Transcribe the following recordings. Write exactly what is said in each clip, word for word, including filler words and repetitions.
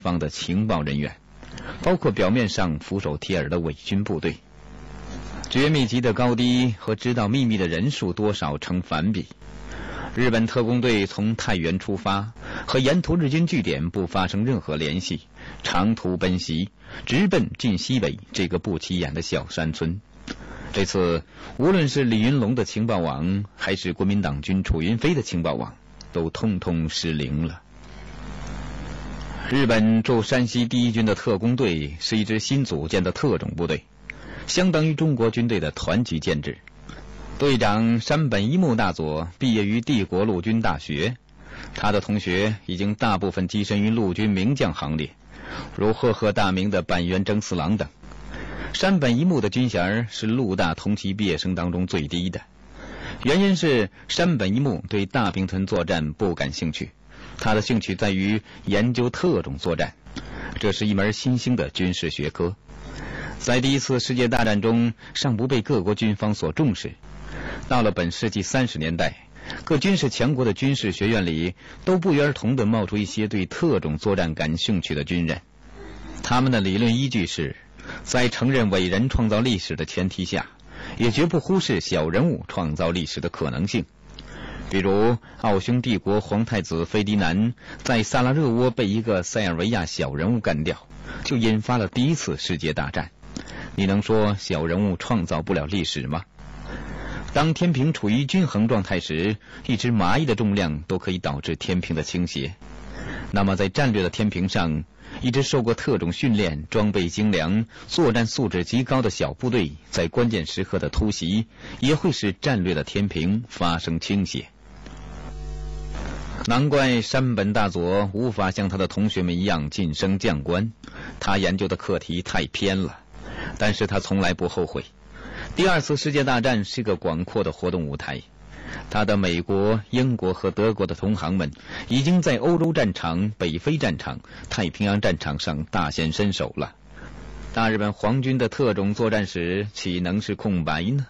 方的情报人员，包括表面上俯首帖耳的伪军部队。绝密级的高低和知道秘密的人数多少成反比。日本特工队从太原出发，和沿途日军据点不发生任何联系，长途奔袭，直奔晋西北这个不起眼的小山村。这次无论是李云龙的情报网，还是国民党军楚云飞的情报网，都通通失灵了。日本驻山西第一军的特工队是一支新组建的特种部队，相当于中国军队的团级建制。队长山本一木大佐毕业于帝国陆军大学，他的同学已经大部分跻身于陆军名将行列，如赫赫大名的板垣征四郎等。山本一木的军衔是陆大同期毕业生当中最低的，原因是山本一木对大兵团作战不感兴趣，他的兴趣在于研究特种作战，这是一门新兴的军事学科，在第一次世界大战中尚不被各国军方所重视。到了本世纪三十年代，各军事强国的军事学院里都不约而同地冒出一些对特种作战感兴趣的军人。他们的理论依据是，在承认伟人创造历史的前提下，也绝不忽视小人物创造历史的可能性。比如奥匈帝国皇太子费迪南在萨拉热窝被一个塞尔维亚小人物干掉，就引发了第一次世界大战。你能说小人物创造不了历史吗？当天平处于均衡状态时，一只蚂蚁的重量都可以导致天平的倾斜。那么在战略的天平上，一支受过特种训练、装备精良、作战素质极高的小部队在关键时刻的突袭，也会使战略的天平发生倾斜。难怪山本大佐无法像他的同学们一样晋升将官，他研究的课题太偏了，但是他从来不后悔。第二次世界大战是个广阔的活动舞台，他的美国、英国和德国的同行们已经在欧洲战场、北非战场、太平洋战场上大显身手了。大日本皇军的特种作战史岂能是空白呢？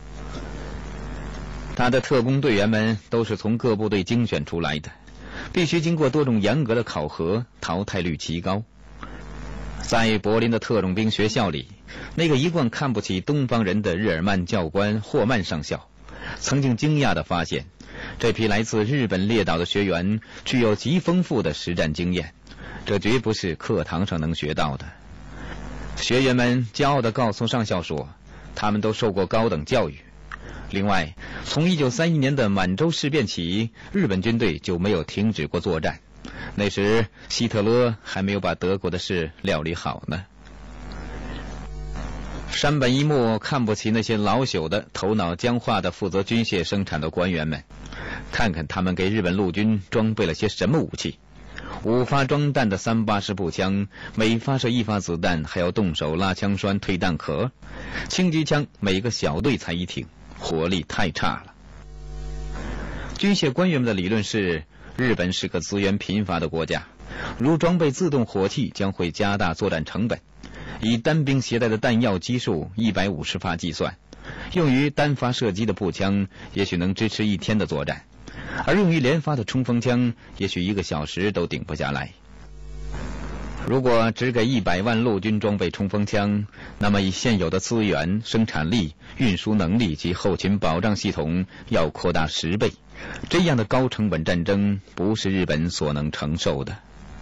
他的特工队员们都是从各部队精选出来的，必须经过多种严格的考核，淘汰率极高。在柏林的特种兵学校里，那个一贯看不起东方人的日耳曼教官霍曼上校曾经惊讶地发现，这批来自日本列岛的学员具有极丰富的实战经验，这绝不是课堂上能学到的。学员们骄傲地告诉上校说，他们都受过高等教育。另外，从一九三一年的满洲事变起，日本军队就没有停止过作战，那时希特勒还没有把德国的事料理好呢。山本一木看不起那些老朽的、头脑僵化的负责军械生产的官员们，看看他们给日本陆军装备了些什么武器。五发装弹的三八式步枪，每发射一发子弹还要动手拉枪栓、退弹壳。轻机枪每个小队才一挺，火力太差了。军械官员们的理论是，日本是个资源贫乏的国家，如装备自动火器将会加大作战成本。以单兵携带的弹药基数一百五十发计算，用于单发射击的步枪也许能支持一天的作战，而用于连发的冲锋枪也许一个小时都顶不下来。如果只给一百万陆军装备冲锋枪，那么以现有的资源、生产力、运输能力及后勤保障系统要扩大十倍，这样的高成本战争不是日本所能承受的。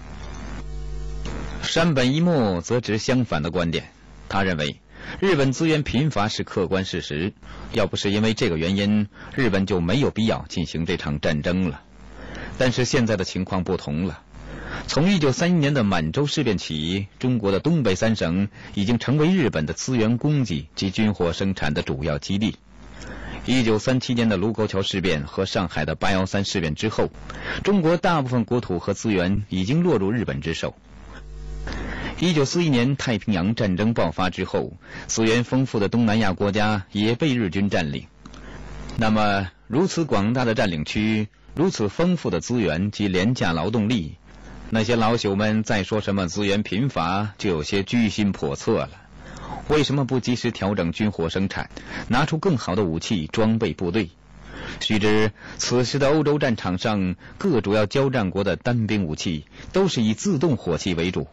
山本一木则持相反的观点，他认为日本资源贫乏是客观事实，要不是因为这个原因，日本就没有必要进行这场战争了。但是现在的情况不同了，从一九三一年的满洲事变起，中国的东北三省已经成为日本的资源供给及军火生产的主要基地。一九三七年的卢沟桥事变和上海的八一三事变之后，中国大部分国土和资源已经落入日本之手。一九四一年太平洋战争爆发之后，资源丰富的东南亚国家也被日军占领。那么如此广大的占领区，如此丰富的资源及廉价劳动力，那些老朽们再说什么资源贫乏，就有些居心叵测了。为什么不及时调整军火生产，拿出更好的武器装备部队？ 须知，此时的欧洲战场上，各主要交战国的单兵武器都是以自动火器为主，